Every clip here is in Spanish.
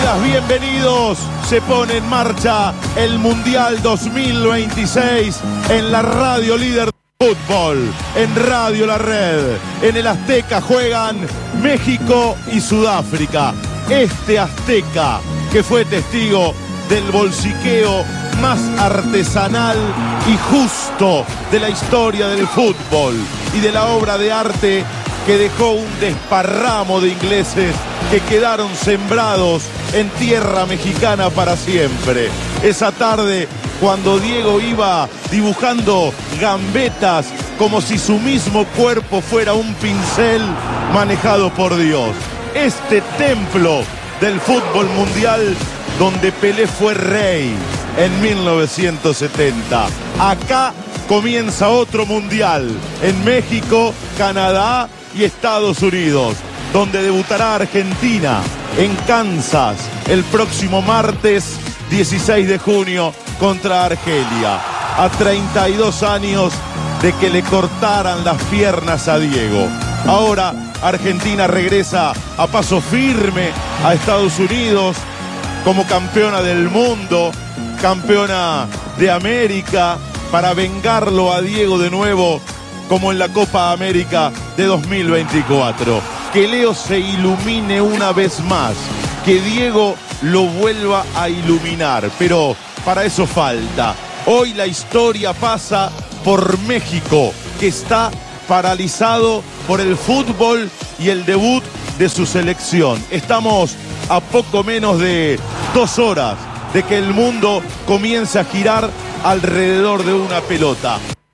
días, bienvenidos. Se pone en marcha el Mundial 2026 en la radio líder de fútbol, en Radio La Red. En el Azteca juegan México y Sudáfrica. Este Azteca que fue testigo del bolsiqueo más artesanal y justo de la historia del fútbol y de la obra de arte que dejó un desparramo de ingleses que quedaron sembrados en tierra mexicana para siempre. Esa tarde, cuando Diego iba dibujando gambetas como si su mismo cuerpo fuera un pincel manejado por Dios. Este templo del fútbol mundial donde Pelé fue rey en 1970. Acá comienza otro mundial en México, Canadá y Estados Unidos, donde debutará Argentina en Kansas el próximo martes 16 de junio contra Argelia. A 32 años de que le cortaran las piernas a Diego. Ahora Argentina regresa a paso firme a Estados Unidos como campeona del mundo, campeona de América, para vengarlo a Diego de nuevo como en la Copa América de 2024. Que Leo se ilumine una vez más, que Diego lo vuelva a iluminar, pero para eso falta. Hoy la historia pasa por México, que está paralizado por el fútbol y el debut de su selección. Estamos a poco menos de 2 horas de que el mundo comience a girar alrededor de una pelota.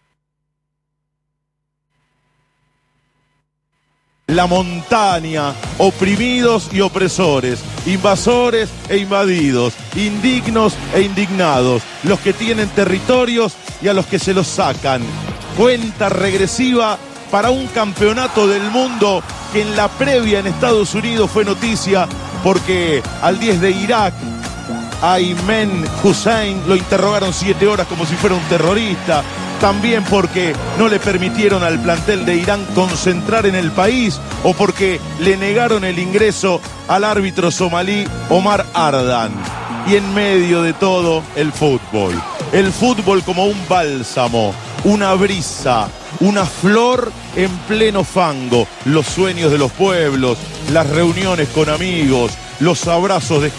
La montaña, oprimidos y opresores, invasores e invadidos, indignos e indignados, los que tienen territorios y a los que se los sacan. Cuenta regresiva para un campeonato del mundo que en la previa en Estados Unidos fue noticia porque al 10 de Irak, Ayman Hussein, lo interrogaron 7 horas como si fuera un terrorista. También porque no le permitieron al plantel de Irán concentrar en el país o porque le negaron el ingreso al árbitro somalí Omar Ardan. Y en medio de todo, el fútbol. El fútbol como un bálsamo, una brisa, una flor en pleno fango. Los sueños de los pueblos, las reuniones con amigos, los abrazos de